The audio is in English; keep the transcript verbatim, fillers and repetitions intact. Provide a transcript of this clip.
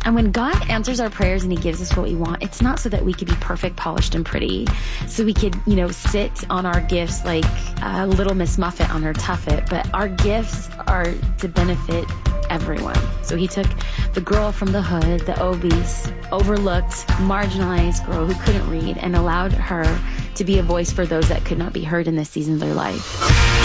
And when God answers our prayers and he gives us what we want, it's not so that we could be perfect, polished, and pretty. So we could, you know, sit on our gifts like uh, little Miss Muffet on her tuffet. But our gifts are to benefit everyone. So he took the girl from the hood, the obese, overlooked, marginalized girl who couldn't read, and allowed her to be a voice for those that could not be heard in this season of their life.